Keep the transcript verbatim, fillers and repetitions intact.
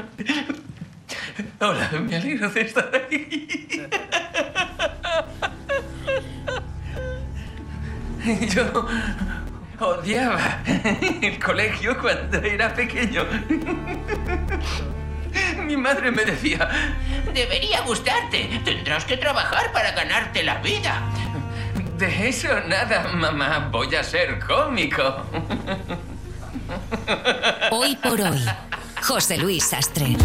Hola, me alegro de estar aquí. Yo odiaba el colegio cuando era pequeño. Mi madre me decía: debería gustarte, tendrás que trabajar para ganarte la vida. De eso nada, mamá, voy a ser cómico. Hoy por hoy, José Luis Sastre.